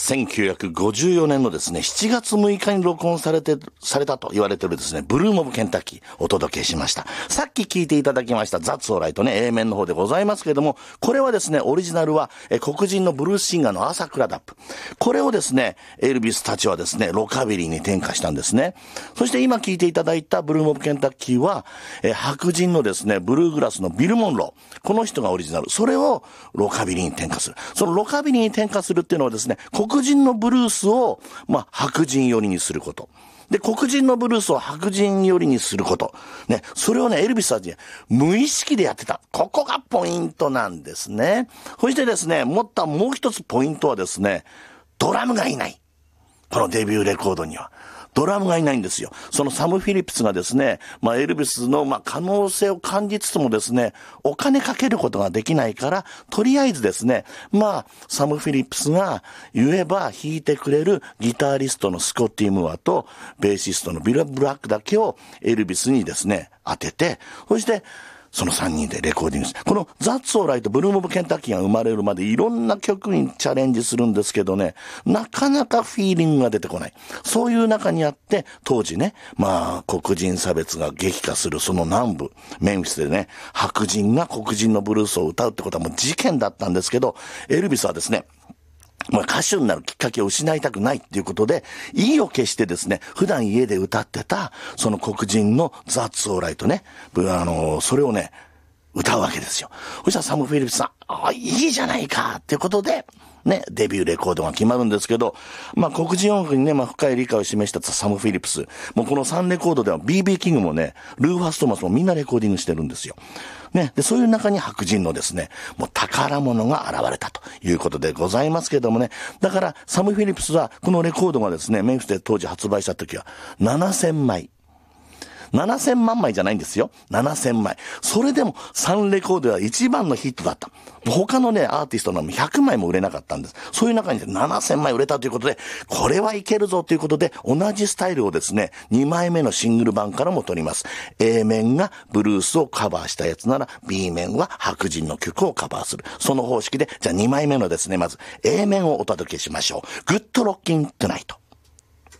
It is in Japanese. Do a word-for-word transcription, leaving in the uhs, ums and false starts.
せんきゅうひゃくごじゅうよねんのですね、しちがつむいかに録音されて、されたと言われているですね、ブルームオブケンタッキーお届けしました。さっき聞いていただきましたザッツオーライトね、A 面の方でございますけれども、これはですね、オリジナルはえ黒人のブルースシンガーのアーサー・クラダップ。これをですね、エルビスたちはですね、ロカビリーに転化したんですね。そして今聞いていただいたブルームオブケンタッキーは、え白人のですね、ブルーグラスのビル・モンロー。この人がオリジナル。それをロカビリーに転化する。そのロカビリーに転化するっていうのはですね、黒人のブルースを、まあ、白人寄りにすること。で、黒人のブルースを白人寄りにすること。ね、それをね、エルビスたち無意識でやってた。ここがポイントなんですね。そしてですね、もっともう一つポイントはですね、ドラムがいない。このデビューレコードには。ドラムがいないんですよ。そのサム・フィリップスがですね、まあエルビスのまあ可能性を感じつつもですね、お金かけることができないから、とりあえずですね、まあサム・フィリップスが言えば弾いてくれるギタリストのスコッティ・ムーアとベーシストのビル・ブラックだけをエルビスにですね、当てて、そしてそのさんにんでレコーディングして、このザッツオーライトブルームオブケンタッキーが生まれるまでいろんな曲にチャレンジするんですけどね、なかなかフィーリングが出てこない。そういう中にあって、当時ね、まあ黒人差別が激化するその南部、メンフィスでね、白人が黒人のブルースを歌うってことはもう事件だったんですけど、エルビスはですね、まあ歌手になるきっかけを失いたくないっていうことで、意を決してですね、普段家で歌ってた、その黒人のザッツオーライトね、あの、それをね、歌うわけですよ。そしたらサム・フィリップスさん、ああ、いいじゃないかっていうことで、ね、デビューレコードが決まるんですけど、まあ黒人音楽にね、まあ深い理解を示したサム・フィリップス。もうこのさんレコードでは ビービー キングもね、ルーファス・トーマスもみんなレコーディングしてるんですよ。ね、で、そういう中に白人のですね、もう宝物が現れたということでございますけどもね。だから、サム・フィリップスは、このレコードがですね、メンフィスで当時発売した時は、ななせんまい。ななせんまんまいじゃないんですよ。ななせんまい。それでもさんレコードは一番のヒットだった。他のね、アーティストのひゃくまいも売れなかったんです。そういう中にななせんまい売れたということで、これはいけるぞということで、同じスタイルをですね、にまいめのシングル版からも取ります。A 面がブルースをカバーしたやつなら、B 面は白人の曲をカバーする。その方式で、じゃあにまいめのですね、まず A 面をお届けしましょう。グッドロッキントゥナイト。